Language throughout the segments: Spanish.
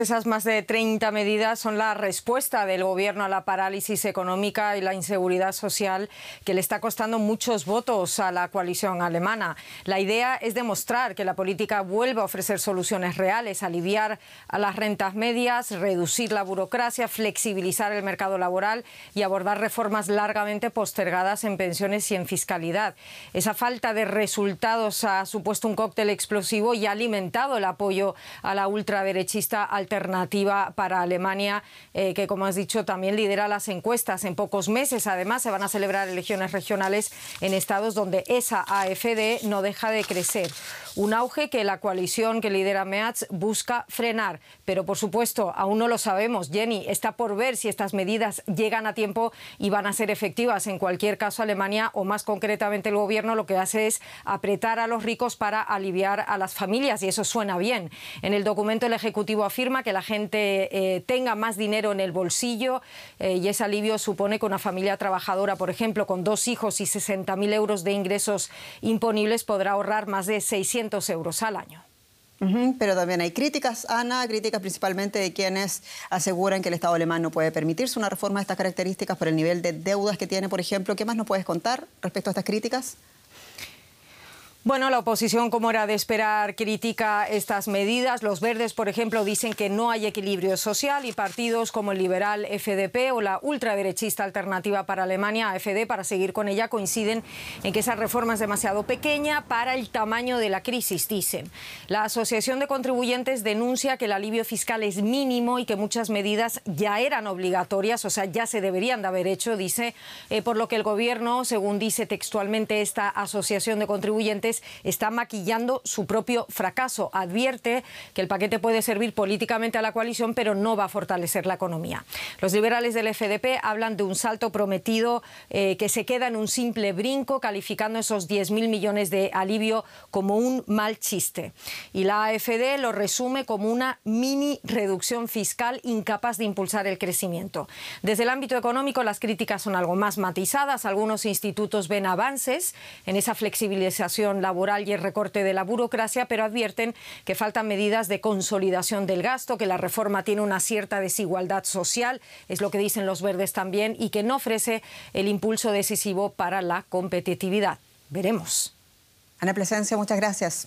Esas más de 30 medidas son la respuesta del Gobierno a la parálisis económica y la inseguridad social que le está costando muchos votos a la coalición alemana. La idea es demostrar que la política vuelve a ofrecer soluciones reales, aliviar a las rentas medias, reducir la burocracia, flexibilizar el mercado laboral y abordar reformas largamente postergadas en pensiones y en fiscalidad. Esa falta de resultados ha supuesto un cóctel explosivo y ha alimentado el apoyo a la ultraderechista Alternativa para Alemania, que, como has dicho, también lidera las encuestas. En pocos meses, además, se van a celebrar elecciones regionales en estados donde esa AfD no deja de crecer. Un auge que la coalición que lidera Merz busca frenar. Pero, por supuesto, aún no lo sabemos. Jenny, está por ver si estas medidas llegan a tiempo y van a ser efectivas. En cualquier caso, Alemania, o más concretamente el Gobierno, lo que hace es apretar a los ricos para aliviar a las familias, y eso suena bien. En el documento, el Ejecutivo afirma que la gente tenga más dinero en el bolsillo, y ese alivio supone que una familia trabajadora, por ejemplo, con 2 hijos y 60.000 euros de ingresos imponibles, podrá ahorrar más de 600 euros al año. Pero también hay críticas, Ana, críticas principalmente de quienes aseguran que el Estado alemán no puede permitirse una reforma de estas características por el nivel de deudas que tiene, por ejemplo. ¿Qué más nos puedes contar respecto a estas críticas? Bueno, la oposición, como era de esperar, critica estas medidas. Los verdes, por ejemplo, dicen que no hay equilibrio social, y partidos como el liberal FDP o la ultraderechista Alternativa para Alemania, AfD, para seguir con ella, coinciden en que esa reforma es demasiado pequeña para el tamaño de la crisis, dicen. La Asociación de Contribuyentes denuncia que el alivio fiscal es mínimo y que muchas medidas ya eran obligatorias, o sea, ya se deberían de haber hecho, dice, por lo que el Gobierno, según dice textualmente esta Asociación de Contribuyentes, está maquillando su propio fracaso. Advierte que el paquete puede servir políticamente a la coalición, pero no va a fortalecer la economía. Los liberales del FDP hablan de un salto prometido que se queda en un simple brinco, calificando esos 10.000 millones de alivio como un mal chiste. Y la AfD lo resume como una mini reducción fiscal incapaz de impulsar el crecimiento. Desde el ámbito económico, las críticas son algo más matizadas. Algunos institutos ven avances en esa flexibilización laboral y el recorte de la burocracia, pero advierten que faltan medidas de consolidación del gasto, que la reforma tiene una cierta desigualdad social, es lo que dicen los verdes también, y que no ofrece el impulso decisivo para la competitividad. Veremos. Ana Plasencia, muchas gracias.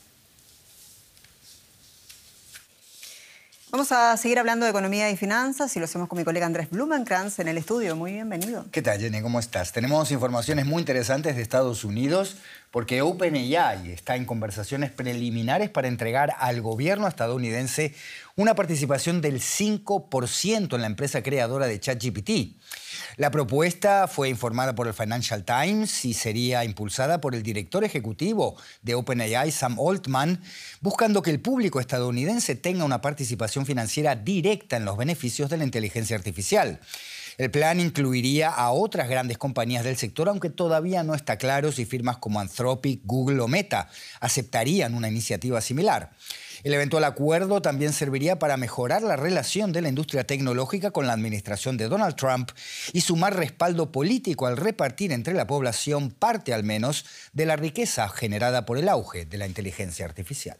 Vamos a seguir hablando de economía y finanzas, y lo hacemos con mi colega Andrés Blumenkrantz en el estudio. Muy bienvenido. ¿Qué tal, Jenny? ¿Cómo estás? Tenemos informaciones muy interesantes de Estados Unidos, porque OpenAI está en conversaciones preliminares para entregar al gobierno estadounidense una participación del 5% en la empresa creadora de ChatGPT. La propuesta fue informada por el Financial Times y sería impulsada por el director ejecutivo de OpenAI, Sam Altman, buscando que el público estadounidense tenga una participación financiera directa en los beneficios de la inteligencia artificial. El plan incluiría a otras grandes compañías del sector, aunque todavía no está claro si firmas como Anthropic, Google o Meta aceptarían una iniciativa similar. El eventual acuerdo también serviría para mejorar la relación de la industria tecnológica con la administración de Donald Trump y sumar respaldo político al repartir entre la población parte al menos de la riqueza generada por el auge de la inteligencia artificial.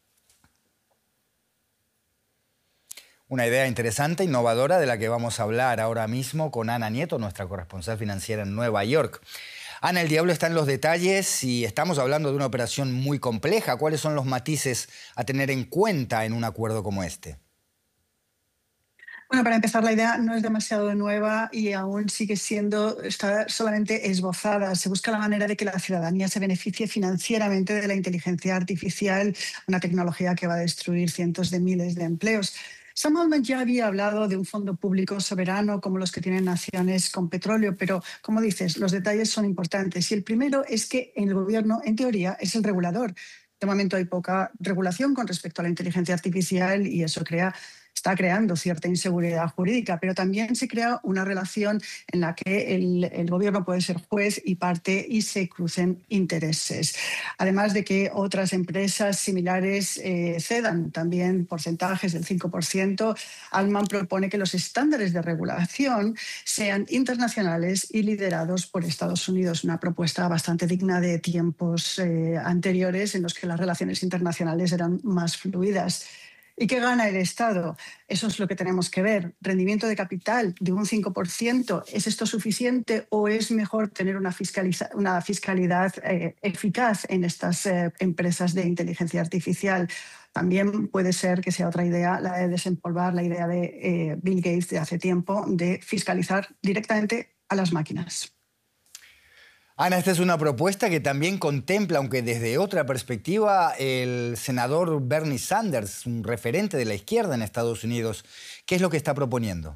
Una idea interesante, innovadora, de la que vamos a hablar ahora mismo con Ana Nieto, nuestra corresponsal financiera en Nueva York. Ana, el diablo está en los detalles y estamos hablando de una operación muy compleja. ¿Cuáles son los matices a tener en cuenta en un acuerdo como este? Bueno, para empezar, la idea no es demasiado nueva y aún sigue siendo, está solamente esbozada. Se busca la manera de que la ciudadanía se beneficie financieramente de la inteligencia artificial, una tecnología que va a destruir cientos de miles de empleos. Sam Altman ya había hablado de un fondo público soberano como los que tienen naciones con petróleo, pero, como dices, los detalles son importantes. Y el primero es que el gobierno, en teoría, es el regulador. De momento hay poca regulación con respecto a la inteligencia artificial y eso está creando cierta inseguridad jurídica, pero también se crea una relación en la que el gobierno puede ser juez y parte y se crucen intereses. Además de que otras empresas similares cedan también porcentajes del 5%, Altman propone que los estándares de regulación sean internacionales y liderados por Estados Unidos, una propuesta bastante digna de tiempos anteriores en los que las relaciones internacionales eran más fluidas. ¿Y qué gana el Estado? Eso es lo que tenemos que ver. Rendimiento de capital de un 5%. ¿Es esto suficiente o es mejor tener una fiscalidad eficaz en estas empresas de inteligencia artificial? También puede ser que sea otra idea la de desempolvar la idea de Bill Gates de hace tiempo de fiscalizar directamente a las máquinas. Ana, esta es una propuesta que también contempla, aunque desde otra perspectiva, el senador Bernie Sanders, un referente de la izquierda en Estados Unidos. ¿Qué es lo que está proponiendo?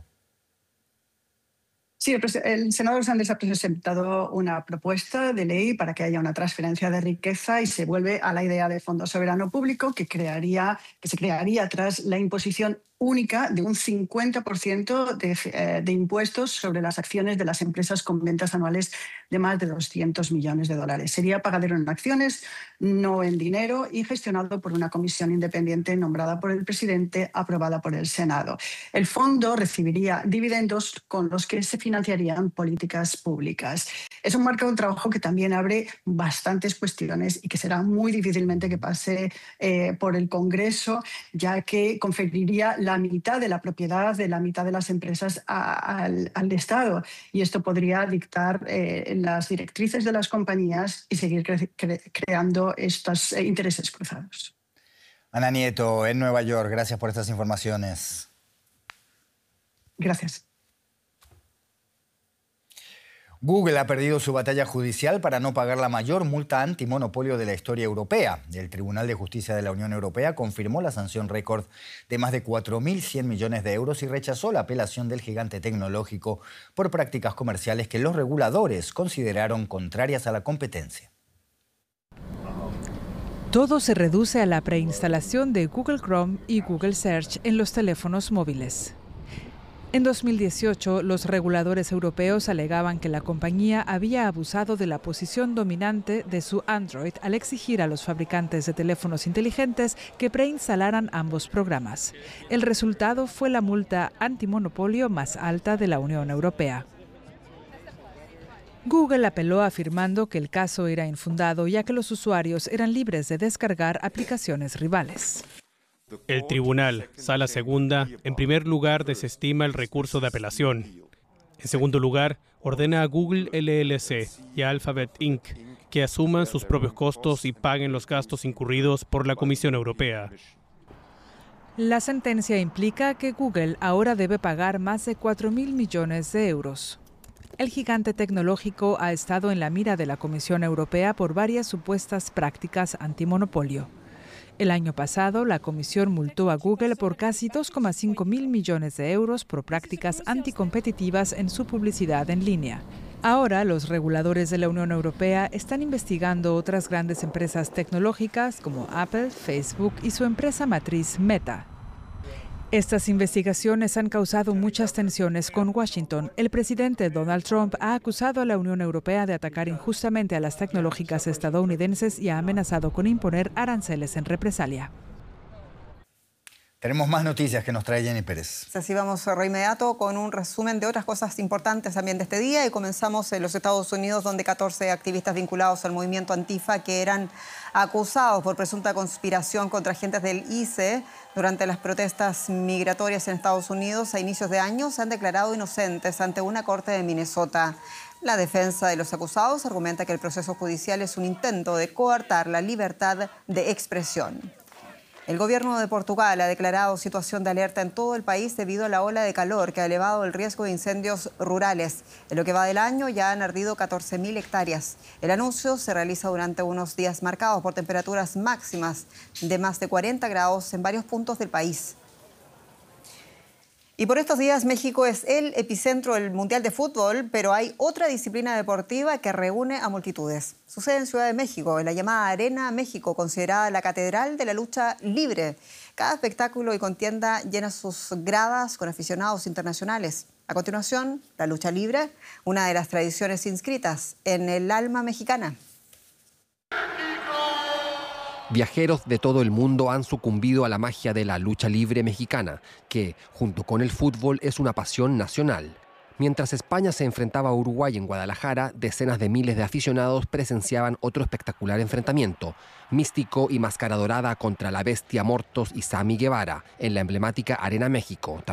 Sí, el senador Sanders ha presentado una propuesta de ley para que haya una transferencia de riqueza y se vuelve a la idea de fondo soberano público que se crearía tras la imposición única de un 50% de impuestos sobre las acciones de las empresas con ventas anuales de más de 200 millones de dólares. Sería pagadero en acciones, no en dinero, y gestionado por una comisión independiente nombrada por el presidente, aprobada por el Senado. El fondo recibiría dividendos con los que se financiarían políticas públicas. Es un marco de trabajo que también abre bastantes cuestiones y que será muy difícilmente que pase por el Congreso, ya que conferiría la mitad de la propiedad de la mitad de las empresas al Estado. Y esto podría dictar las directrices de las compañías y seguir creando estos intereses cruzados. Ana Nieto, en Nueva York, gracias por estas informaciones. Gracias. Google ha perdido su batalla judicial para no pagar la mayor multa antimonopolio de la historia europea. El Tribunal de Justicia de la Unión Europea confirmó la sanción récord de más de 4.100 millones de euros y rechazó la apelación del gigante tecnológico por prácticas comerciales que los reguladores consideraron contrarias a la competencia. Todo se reduce a la preinstalación de Google Chrome y Google Search en los teléfonos móviles. En 2018, los reguladores europeos alegaban que la compañía había abusado de la posición dominante de su Android al exigir a los fabricantes de teléfonos inteligentes que preinstalaran ambos programas. El resultado fue la multa antimonopolio más alta de la Unión Europea. Google apeló afirmando que el caso era infundado ya que los usuarios eran libres de descargar aplicaciones rivales. El tribunal, Sala Segunda, en primer lugar desestima el recurso de apelación. En segundo lugar, ordena a Google LLC y a Alphabet Inc. que asuman sus propios costos y paguen los gastos incurridos por la Comisión Europea. La sentencia implica que Google ahora debe pagar más de 4.000 millones de euros. El gigante tecnológico ha estado en la mira de la Comisión Europea por varias supuestas prácticas antimonopolio. El año pasado, la Comisión multó a Google por casi 2,5 mil millones de euros por prácticas anticompetitivas en su publicidad en línea. Ahora, los reguladores de la Unión Europea están investigando otras grandes empresas tecnológicas como Apple, Facebook y su empresa matriz Meta. Estas investigaciones han causado muchas tensiones con Washington. El presidente Donald Trump ha acusado a la Unión Europea de atacar injustamente a las tecnológicas estadounidenses y ha amenazado con imponer aranceles en represalia. Tenemos más noticias que nos trae Jenny Pérez. Así vamos de inmediato con un resumen de otras cosas importantes también de este día y comenzamos en los Estados Unidos, donde 14 activistas vinculados al movimiento Antifa que eran acusados por presunta conspiración contra agentes del ICE durante las protestas migratorias en Estados Unidos a inicios de año se han declarado inocentes ante una corte de Minnesota. La defensa de los acusados argumenta que el proceso judicial es un intento de coartar la libertad de expresión. El gobierno de Portugal ha declarado situación de alerta en todo el país debido a la ola de calor que ha elevado el riesgo de incendios rurales. En lo que va del año ya han ardido 14.000 hectáreas. El anuncio se realiza durante unos días marcados por temperaturas máximas de más de 40 grados en varios puntos del país. Y por estos días México es el epicentro del Mundial de Fútbol, pero hay otra disciplina deportiva que reúne a multitudes. Sucede en Ciudad de México, en la llamada Arena México, considerada la catedral de la lucha libre. Cada espectáculo y contienda llena sus gradas con aficionados internacionales. A continuación, la lucha libre, una de las tradiciones inscritas en el alma mexicana. Viajeros de todo el mundo han sucumbido a la magia de la lucha libre mexicana, que, junto con el fútbol, es una pasión nacional. Mientras España se enfrentaba a Uruguay en Guadalajara, decenas de miles de aficionados presenciaban otro espectacular enfrentamiento. Místico y Máscara Dorada contra La Bestia Mortos y Sammy Guevara, en la emblemática Arena México,